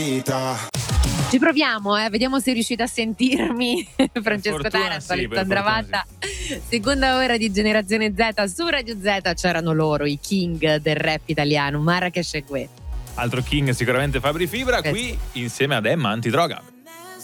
Ci proviamo, vediamo se riuscite a sentirmi. Francesco Taranto, Alessandra Vatta. Seconda ora di Generazione Z su Radio Z. C'erano loro, i king del rap italiano, Marracash e Guè. Altro king sicuramente Fabri Fibra, qui insieme ad Emma Antidroga.